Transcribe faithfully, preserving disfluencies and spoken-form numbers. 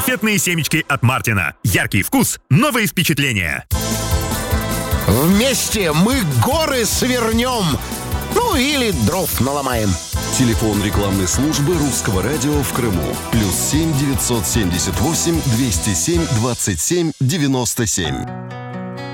Конфетные семечки от Мартина. Яркий вкус, новые впечатления. Вместе мы горы свернем. Ну, или дров наломаем. Телефон рекламной службы Русского радио в Крыму. Плюс семь девятьсот семьдесят восемь двести семь двадцать семь девяносто семь.